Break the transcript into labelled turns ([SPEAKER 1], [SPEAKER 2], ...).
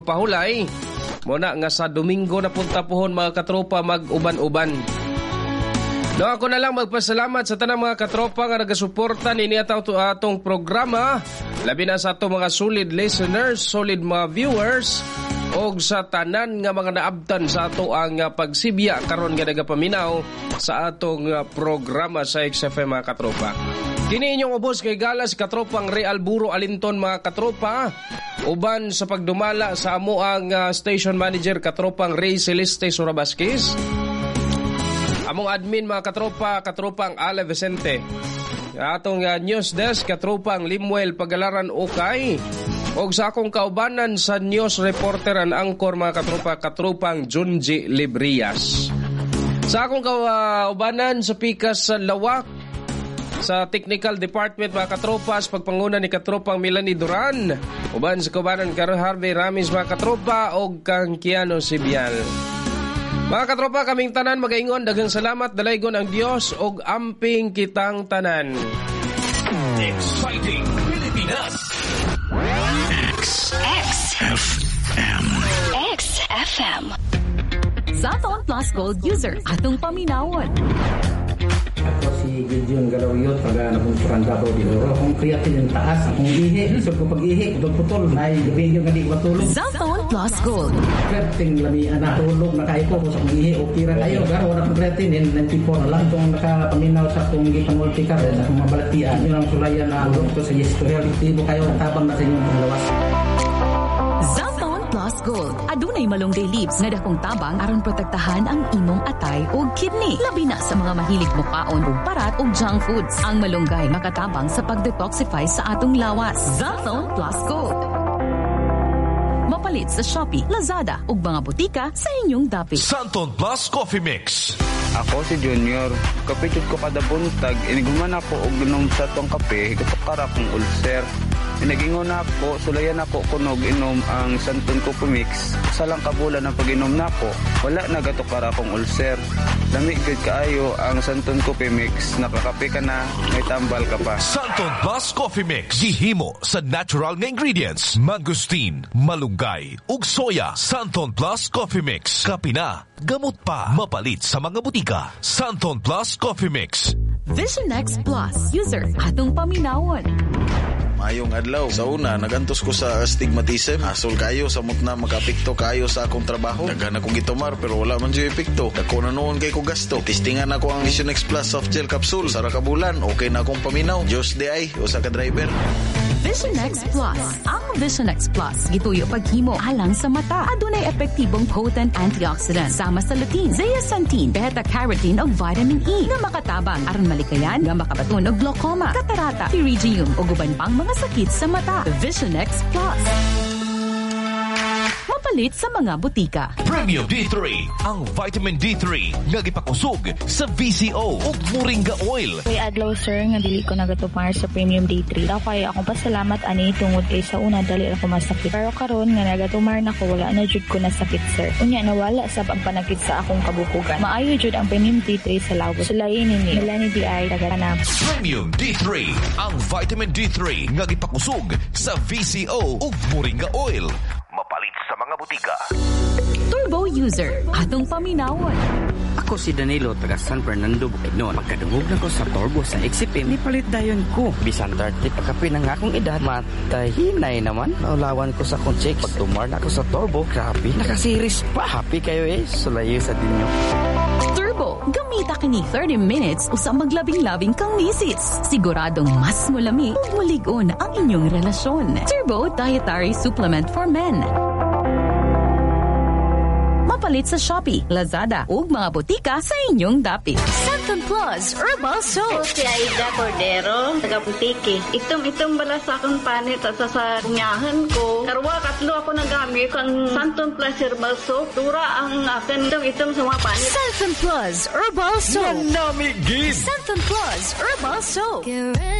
[SPEAKER 1] pahulay. Muna nga sa Domingo na punta pohon mga katropa mag-uban-uban. No, ako na lang magpasalamat sa tanang mga katropa nga nagasuporta nini atong programa. Labi na sa atong mga solid listeners, solid mga viewers, o sa tanan nga mga naabtan sa ato ang pagsibya karon nga nagapaminaw sa atong programa sa XFM mga katropa. Kini inyong ubos kay galas katropang Real Buro Alinton mga katropa. Uban sa pagdumala sa amo ang station manager katropang Ray Celeste Surabasquez. Among admin mga katropang Ale Vicente. Atong news desk katropang Limuel Pagalaran Ukay. O sa akong kaubanan sa news reporter and anchor mga katropang Junji Librias. Sa akong kaubanan sa Pikas Lawak. Sa technical department mga katropas, pagpanguna ni katropang Melanie Duran, uban sa kubanan karon Harvey Ramis mga katropa o kang Kiano Sibial. Mga katropa, kaming tanan magaingon, daghang salamat, dalaygon ang Dios og amping kitang tanan.
[SPEAKER 2] Exciting Pilipinas. XFM.
[SPEAKER 3] XFM. Zaton Plus Gold user atong paminawon.
[SPEAKER 4] Ako si Gideon Galawiyot, taga nabunsuran ka to dinuro. Kung creatine yung taas, kung ihi, isod ko pag-ihi, putol, ay gabi yung hindi matulog.
[SPEAKER 3] Zaton Plus Gold.
[SPEAKER 4] Creatine lami na tulog na kayo ko, kung ihi, okay ra kayo. Pero wala kong creatine, 94 na lang. Kung nakapaminaw sa kung gipanultikar, sa kung mabalatian, yun ang sulayan na ulog ko sa historial. Tibo kayo, tabang na sa inyong panglawas.
[SPEAKER 3] Zaton Plus Gold. Adunay malunggay leaves nga dakong tabang aron protektahan ang imong atay ug kidney. Labi na sa mga mahilig mukaon ug parat ug junk foods. Ang malunggay makatabang sa pagdetoxify sa atong lawas. Zaton Plus Gold. Mapalit sa Shopee, Lazada ug mga butika sa inyong dapit.
[SPEAKER 2] Santon Plus Coffee Mix.
[SPEAKER 5] Ako si Junior. Kapitid ko kada buntag. Iniguman ako og inom sa tong kape. Katukara kong ulcer. Pinagingon ako, sulayan ako kunog inom ang Santon Coffee Mix. Sa lang kabulan ng pag-inom nako, wala nagatukar akong ulcer. Lamig gud kaayo ang Santon Coffee Mix. Nakakape ka na, may tambal ka pa.
[SPEAKER 2] Santon Plus Coffee Mix. Gihimo sa natural na ingredients. Mangosteen, malunggay, ug soya. Santon Plus Coffee Mix. Kape na, gamot pa. Mapalit sa mga butika. Santon Plus Coffee Mix.
[SPEAKER 3] Vision X Plus user atong paminawon.
[SPEAKER 6] Mayong adlaw. Sa una, nagantos ko sa astigmatism. Asol kayo, samot na makapikto kayo sa akong trabaho. Daghan akong gitomar pero wala man siya epekto. Dako na noon kay ko gasto. Testingan ako ang Vision X Plus soft gel capsule. Sara ka bulan, okay na akong paminaw. Diyos di ay, o sa ka-driver.
[SPEAKER 3] Vision X Plus. Ang Vision X Plus gituyo paghimo alang sa mata. Adunay epektibong potent antioxidant sama sa lutein, zeaxanthin, beta-carotene ug vitamin E na makatabang aron malikayan nga makabaton og glaucoma, catarata, pterygium ug uban pang mga sakit sa mata. Vision X Plus. Mapalit sa mga butika.
[SPEAKER 2] Premium D3, ang vitamin D3 nga gipakusog sa VCO ug moringa oil.
[SPEAKER 7] Kay adlaw sir nga dili ko nagatupar sa Premium D3. Dakay akong pasalamat ani tungod kay sa una dali ako masakit. Pero karon nga nagatumar na ko wala na jud ko nasakit sir. Unya nawala sa pagpanakit sa akong kabukugan. Maayo jud ang Premium D3 sa lawos. Sulayin ni Melanie D.I. taga-Tanab.
[SPEAKER 2] Premium D3, ang vitamin D3 nga gipakusog sa VCO ug moringa oil. Mapalit sa mga butika.
[SPEAKER 3] Turbo user atong paminawon.
[SPEAKER 8] Ako si Danilo, taga San Fernando, Bukidnon. Pagkadungog na ko sa turbo sa XFM, nipalit dayon ko. Bisan 30 pagkapi ng akong edad, matahinay naman. Naulawan ko sa akong check. Pagtumar na ako sa turbo, grabe, nakasiris pa. Happy kayo sulayo sa dinyo.
[SPEAKER 3] Turbo, gamita kini 30 minutes usa maglabing-labing kang misis. Siguradong mas mulami ug mulig-on ang inyong relasyon. Turbo Dietary Supplement for Men. Mapalit sa Shopee, Lazada ug mga butika sa inyong dapit. Santon Plus Herbal Soap.
[SPEAKER 9] Si Aida Cordero, taga-Butiki. Itom bala sa akong panit at sa kunyahan ko. Karwa, katlo ako nagamit ang Santon Plus Herbal Soap. Tura ang akin itom sa mga panit.
[SPEAKER 3] Santon Plus Herbal Soap.
[SPEAKER 2] Manamigin!
[SPEAKER 3] Santon Plus Herbal Soap.